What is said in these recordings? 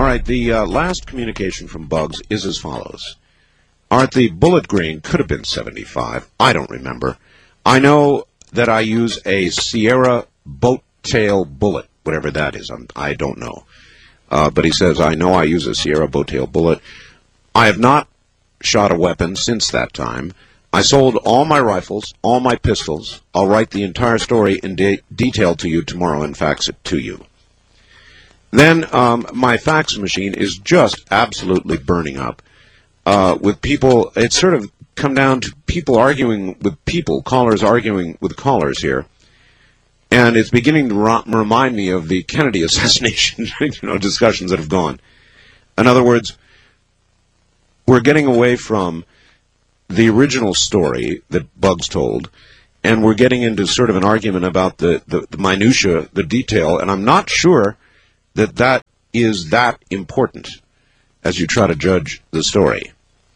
right, the last communication from Bugs is as follows. Art, the bullet grain could have been 75. I don't remember. I know that I use a Sierra boat tail bullet, whatever that is. I don't know. But he says, I know I use a Sierra boat tail bullet. I have not shot a weapon since that time. I sold all my rifles, all my pistols. I'll write the entire story in detail to you tomorrow and fax it to you. Then my fax machine is just absolutely burning up with people. It's sort of come down to people arguing with people, callers arguing with callers here. And it's beginning to remind me of the Kennedy assassination discussions that have gone. In other words, we're getting away from the original story that Bugs told, and we're getting into sort of an argument about the minutia, the detail, and I'm not sure that that is that important as you try to judge the story.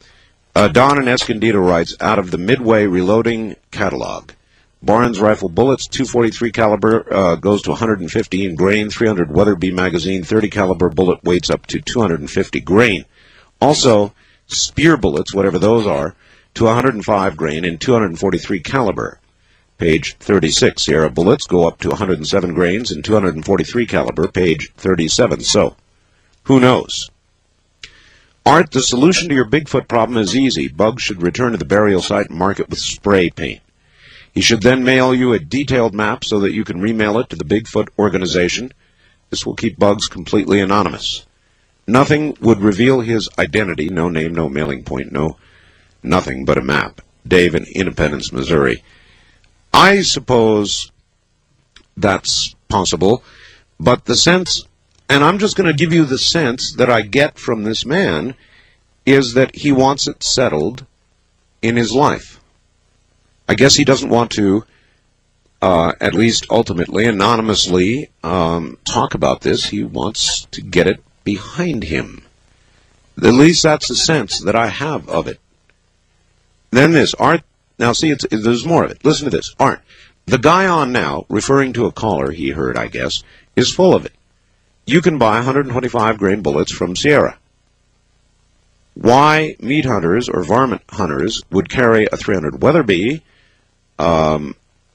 Don in Escondido writes, out of the Midway Reloading Catalog, Barnes rifle bullets, 243 caliber, goes to 115 grain, 300 Weatherby magazine, 30 caliber bullet weights up to 250 grain. Also, spear bullets, whatever those are, to 105 grain and 243 caliber. Page 36. Sierra bullets go up to 107 grains and 243 caliber. Page 37. So, who knows? Art, the solution to your Bigfoot problem is easy. Bugs should return to the burial site and mark it with spray paint. He should then mail you a detailed map so that you can remail it to the Bigfoot organization. This will keep Bugs completely anonymous. Nothing would reveal his identity. No name, no mailing point, no nothing but a map. Dave in Independence, Missouri. I suppose that's possible, but the sense, and I'm just going to give you the sense that I get from this man, is that he wants it settled in his life. I guess he doesn't want to, at least ultimately, anonymously, talk about this. He wants to get it behind him. At least that's the sense that I have of it. Then this, Art, now see, there's more of it. Listen to this. Art, the guy on now, referring to a caller he heard, I guess, is full of it. You can buy 125 grain bullets from Sierra. Why meat hunters or varmint hunters would carry a 300 Weatherby, I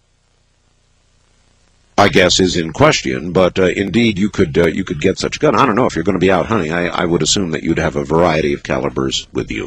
guess, is in question, but indeed you could get such a gun. I don't know if you're going to be out hunting. I would assume that you'd have a variety of calibers with you.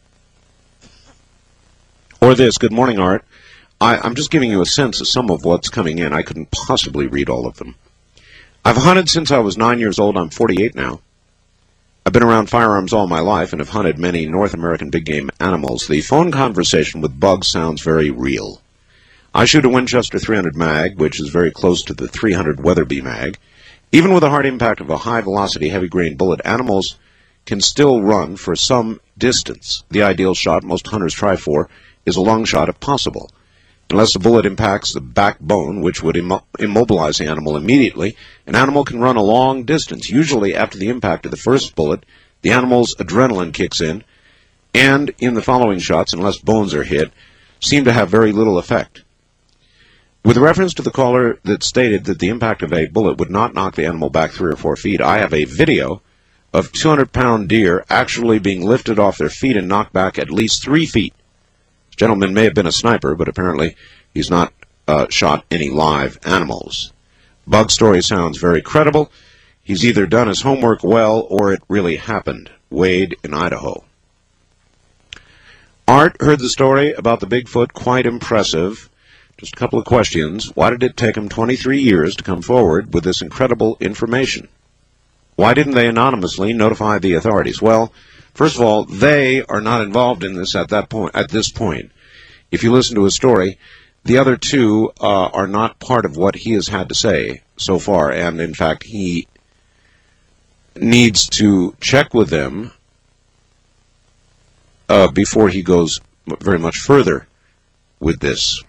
Or this, good morning, Art. I'm just giving you a sense of some of what's coming in. I couldn't possibly read all of them. I've hunted since I was 9 years old. I'm 48 now. I've been around firearms all my life and have hunted many North American big game animals. The phone conversation with Bugs sounds very real. I shoot a Winchester 300 mag, which is very close to the 300 Weatherby mag. Even with the hard impact of a high-velocity, heavy-grain bullet, animals can still run for some distance. The ideal shot most hunters try for is a long shot if possible. Unless the bullet impacts the backbone, which would immobilize the animal immediately, an animal can run a long distance. Usually after the impact of the first bullet, the animal's adrenaline kicks in, and in the following shots, unless bones are hit, seem to have very little effect. With reference to the caller that stated that the impact of a bullet would not knock the animal back 3 or 4 feet, I have a video of 200-pound deer actually being lifted off their feet and knocked back at least 3 feet. Gentleman may have been a sniper, but apparently he's not shot any live animals. Bug's story sounds very credible. He's either done his homework well or it really happened. Wade in Idaho. Art heard the story about the Bigfoot. Quite impressive. Just a couple of questions. Why did it take him 23 years to come forward with this incredible information? Why didn't they anonymously notify the authorities? Well, first of all, they are not involved in this at this point. If you listen to his story, the other two are not part of what he has had to say so far, and in fact, he needs to check with them before he goes very much further with this.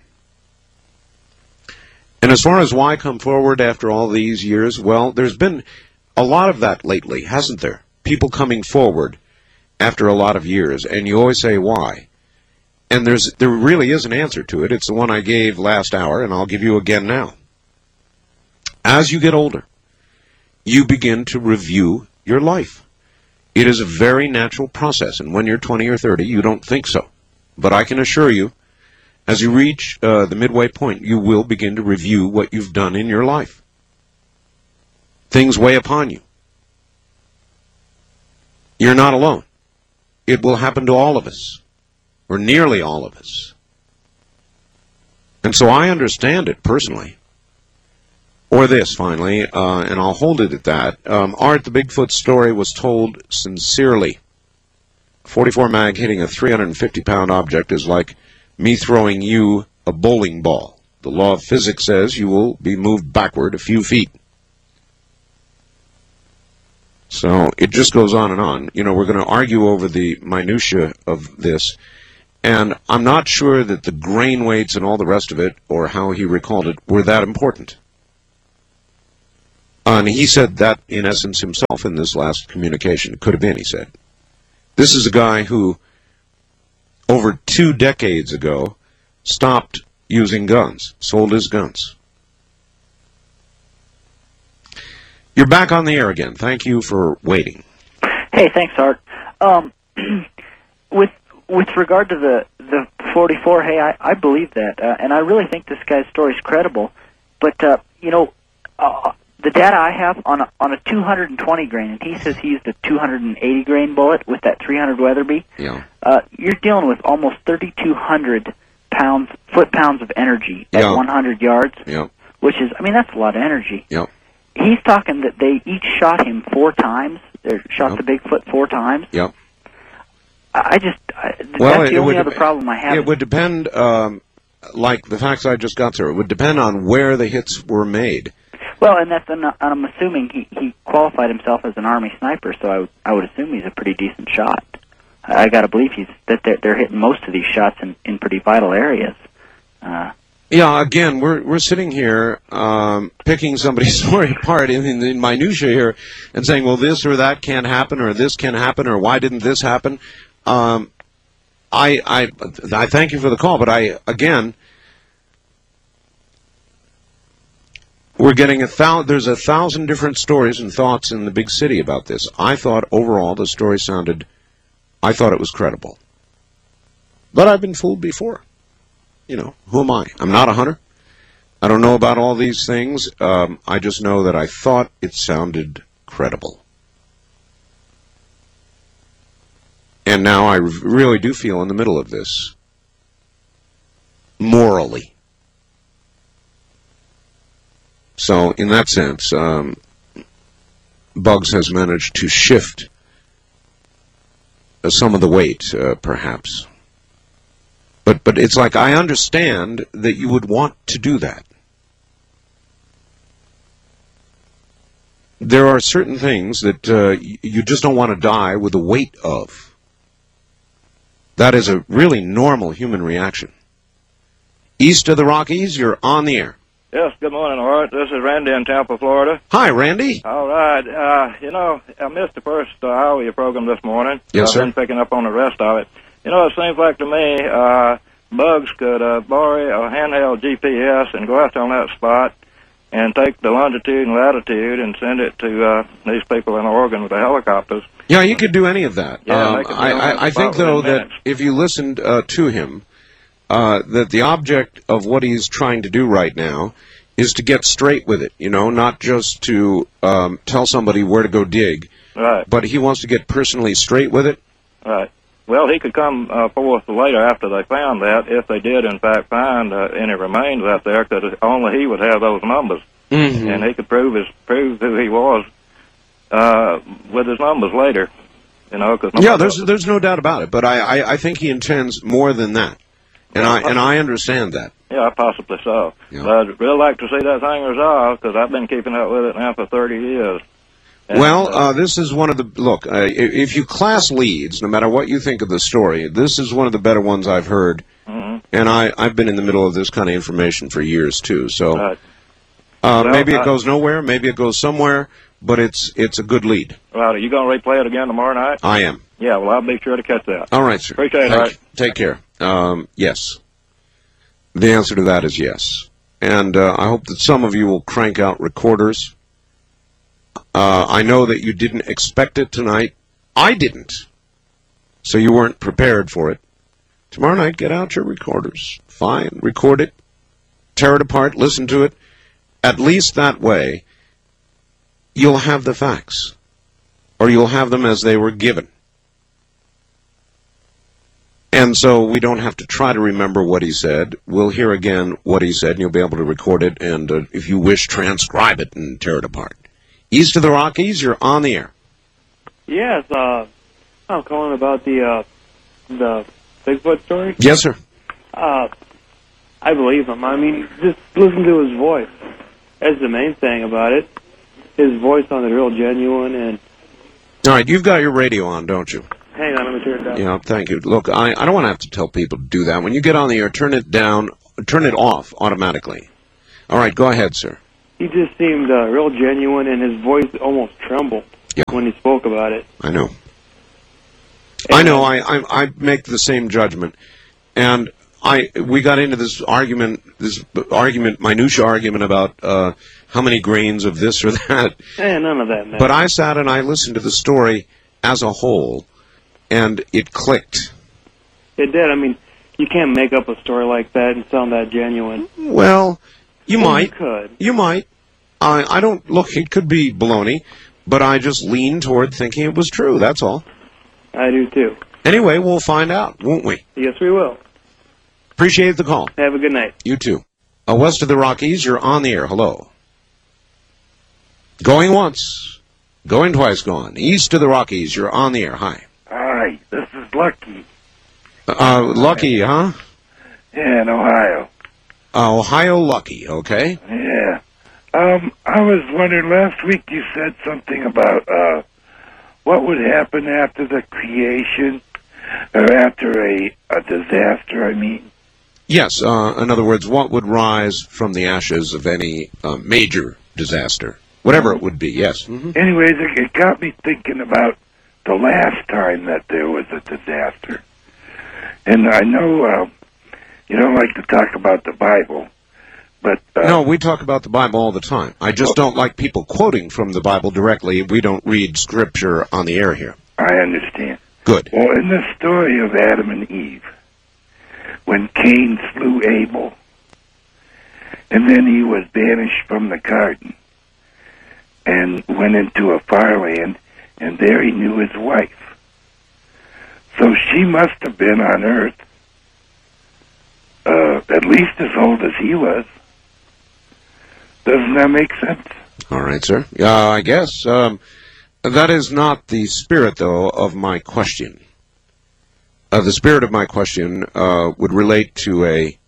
And as far as why come forward after all these years, well, there's been a lot of that lately, hasn't there? People coming forward after a lot of years, and you always say why. And there really is an answer to it. It's the one I gave last hour, and I'll give you again now. As you get older, you begin to review your life. It is a very natural process, and when you're 20 or 30, you don't think so. But I can assure you, as you reach the midway point, you will begin to review what you've done in your life. Things weigh upon you. You're not alone. It will happen to all of us, or nearly all of us. And so I understand it personally. Or this, finally, and I'll hold it at that. Art, the Bigfoot story was told sincerely. 44 mag hitting a 350-pound object is like me throwing you a bowling ball. The law of physics says you will be moved backward a few feet. So it just goes on and on. You know, we're going to argue over the minutia of this, and I'm not sure that the grain weights and all the rest of it, or how he recalled it, were that important. And he said that, in essence, himself in this last communication. It could have been, he said. This is a guy who, over 2 decades ago, stopped using guns, sold his guns. You're back on the air again. Thank you for waiting. Hey, thanks, Art. With regard to the 44, hey, I believe that, and I really think this guy's story is credible. But the data I have on a 220 grain, and he says he used a 280 grain bullet with that 300 Weatherby. Yeah. You're dealing with almost 3,200 foot-pounds of energy at 100 yards. Yeah. Which is, I mean, that's a lot of energy. Yeah. He's talking that they each shot him 4 times. They shot the Bigfoot 4 times. Yep. That's the only other problem I have. It would depend, like the facts I just got through, it would depend on where the hits were made. Well, and I'm assuming he qualified himself as an Army sniper, so I would assume he's a pretty decent shot. I got to believe that they're hitting most of these shots in pretty vital areas. Yeah, again, we're sitting here picking somebody's story apart in minutia here and saying, well, this or that can't happen, or this can happen, or why didn't this happen? I thank you for the call, but we're getting there's 1,000 different stories and thoughts in the big city about this. I thought overall the story I thought it was credible. But I've been fooled before. You know, who am I? I'm not a hunter. I don't know about all these things. I just know that I thought it sounded credible. And now I really do feel in the middle of this. Morally. So, in that sense, Bugs has managed to shift some of the weight, perhaps. But it's like, I understand that you would want to do that. There are certain things that you just don't want to die with the weight of. That is a really normal human reaction. East of the Rockies, you're on the air. Yes, good morning, Art. This is Randy in Tampa, Florida. Hi, Randy. All right. I missed the first hour of your program this morning. Yes, sir. I've been picking up on the rest of it. It seems like to me Bugs could borrow a handheld GPS and go out on that spot and take the longitude and latitude and send it to these people in Oregon with the helicopters. Yeah, he could do any of that. Yeah, I think, though, that if you listened to him, that the object of what he's trying to do right now is to get straight with it, not just to tell somebody where to go dig. Right. But he wants to get personally straight with it. Right. Well, he could come forth later after they found that, if they did, in fact, find any remains out there, because only he would have those numbers. Mm-hmm. And he could prove who he was with his numbers later. There's no doubt about it, but I think he intends more than that. And I understand that. Yeah, possibly so. Yeah. But I'd really like to see that thing resolved, because I've been keeping up with it now for 30 years. And, this is one of the... Look, if you class leads, no matter what you think of the story, this is one of the better ones I've heard. Mm-hmm. And I've been in the middle of this kind of information for years, too. So right. maybe it goes nowhere, maybe it goes somewhere, but it's a good lead. Right. Are you going to replay it again tomorrow night? I am. Yeah, well, I'll be sure to catch that. All right, sir. Appreciate it. All right. Take care. Yes. The answer to that is yes. And I hope that some of you will crank out recorders. I know that you didn't expect it tonight. I didn't. So you weren't prepared for it. Tomorrow night, get out your recorders. Fine, record it. Tear it apart, listen to it. At least that way, you'll have the facts. Or you'll have them as they were given. And so we don't have to try to remember what he said. We'll hear again what he said, and you'll be able to record it, and if you wish, transcribe it and tear it apart. East of the Rockies, you're on the air. Yes, I'm calling about the Bigfoot story. Yes, sir. I believe him. I mean, just listen to his voice. That's the main thing about it. His voice sounded real genuine. And all right, you've got your radio on, don't you? Hang on, let me turn it down. Yeah, thank you. Look, I don't want to have to tell people to do that. When you get on the air, turn it down, turn it off automatically. All right, go ahead, sir. He just seemed real genuine, and his voice almost trembled when he spoke about it. I know. I know. I make the same judgment, and we got into this minutia argument about how many grains of this or that. None of that matters. But I sat and I listened to the story as a whole, and it clicked. It did. I mean, you can't make up a story like that and sound that genuine. Well, you might. You could. You might. I don't look. It could be baloney, but I just lean toward thinking it was true. That's all. I do too. Anyway, we'll find out, won't we? Yes, we will. Appreciate the call. Have a good night. You too. West of the Rockies, you're on the air. Hello. Going once. Going twice gone. East of the Rockies, you're on the air. Hi. Hi, this is Lucky. Lucky, huh? Yeah, in Ohio. Ohio Lucky, okay. Yeah. I was wondering, last week you said something about what would happen after the creation, or after a disaster, I mean. Yes, in other words, what would rise from the ashes of any major disaster? Whatever it would be, yes. Mm-hmm. Anyways, it got me thinking about the last time that there was a disaster. And I know you don't like to talk about the Bible, but... no, we talk about the Bible all the time. I just don't like people quoting from the Bible directly. We don't read Scripture on the air here. I understand. Good. Well, in the story of Adam and Eve, when Cain slew Abel, and then he was banished from the garden, and went into a far land, and there he knew his wife. So she must have been on earth at least as old as he was. Doesn't that make sense? All right, sir. I guess. That is not the spirit, though, of my question. The spirit of my question would relate to a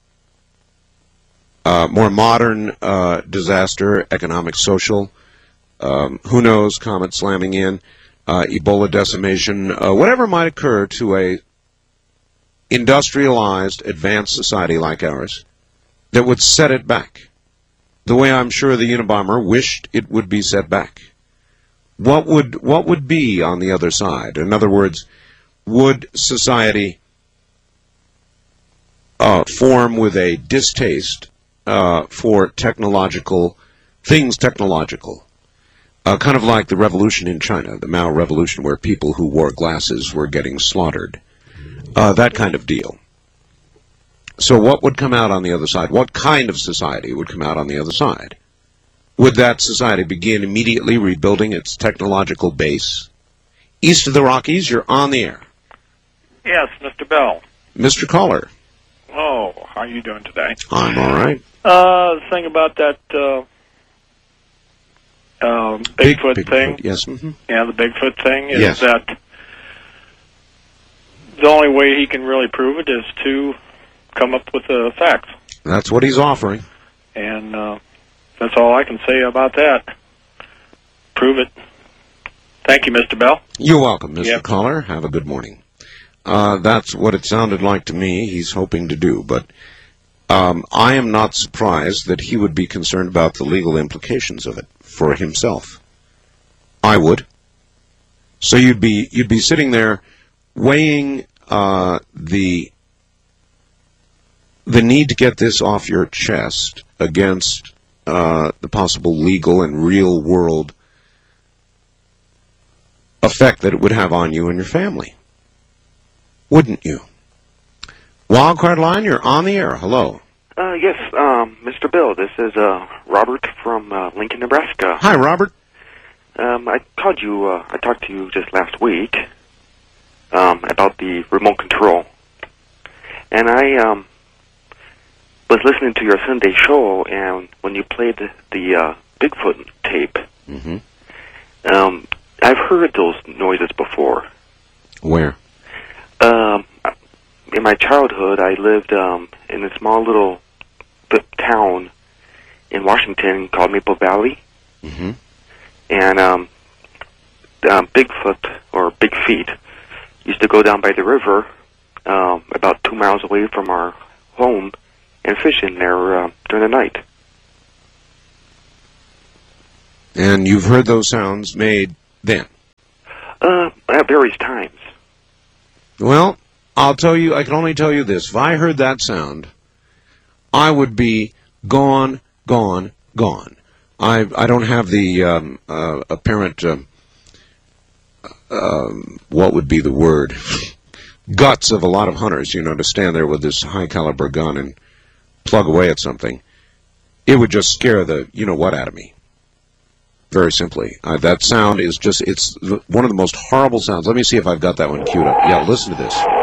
more modern disaster, economic, social. Who knows, comet slamming in, Ebola decimation, whatever might occur to a industrialized, advanced society like ours that would set it back, the way I'm sure the Unabomber wished it would be set back. What would be on the other side? In other words, would society form with a distaste for technological things, technological? Kind of like the revolution in China, the Mao Revolution, where people who wore glasses were getting slaughtered. That kind of deal. So what would come out on the other side? What kind of society would come out on the other side? Would that society begin immediately rebuilding its technological base? East of the Rockies, you're on the air. Yes, Mr. Bell. Mr. Caller. Oh, how are you doing today? I'm all right. The thing about that Bigfoot thing. Yes. Mm-hmm. Yeah, the Bigfoot thing is yes. that the only way he can really prove it is to come up with the facts. That's what he's offering. And that's all I can say about that. Prove it. Thank you, Mr. Bell. You're welcome, Mr. Yep. Caller. Have a good morning. That's what it sounded like to me he's hoping to do, but I am not surprised that he would be concerned about the legal implications of it for himself. I would. So you'd be sitting there weighing the need to get this off your chest against the possible legal and real world effect that it would have on you and your family. Wouldn't you? Wildcard Line, you're on the air. Hello. Yes, Mr. Bill, this is Robert from Lincoln, Nebraska. Hi, Robert. I talked to you just last week about the remote control. And I was listening to your Sunday show, and when you played the Bigfoot tape, I've heard those noises before. Where? In my childhood, I lived in a small little town in Washington called Maple Valley. And Bigfoot, or Big Feet, used to go down by the river about 2 miles away from our home and fish in there during the night. And you've heard those sounds made then? At various times. Well, I'll tell you, I can only tell you this. If I heard that sound, I would be gone, gone, gone. I don't have the apparent, what would be the word, guts of a lot of hunters, you know, to stand there with this high-caliber gun and plug away at something. It would just scare the you-know-what out of me. Very simply. That sound is just, it's one of the most horrible sounds. Let me see if I've got that one queued up. Yeah, listen to this.